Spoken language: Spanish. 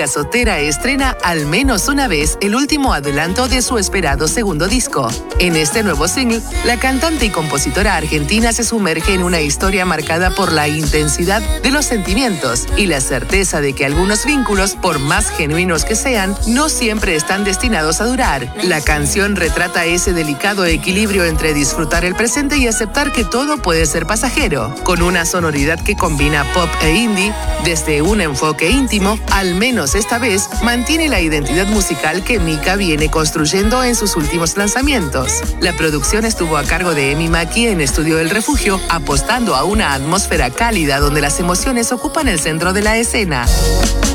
Mika Sotera estrena al menos una vez el último adelanto de su esperado segundo disco. En este nuevo single, la cantante y compositora argentina se sumerge en una historia marcada por la intensidad de los sentimientos y la certeza de que algunos vínculos, por más genuinos que sean, no siempre están destinados a durar. La canción retrata ese delicado equilibrio entre disfrutar el presente y aceptar que todo puede ser pasajero, con una sonoridad que combina pop e indie. Desde un enfoque íntimo, al menos esta vez, mantiene la identidad musical que Mika viene construyendo en sus últimos lanzamientos. La producción estuvo a cargo de Emi Maki en Estudio El Refugio, apostando a una atmósfera cálida donde las emociones ocupan el centro de la escena.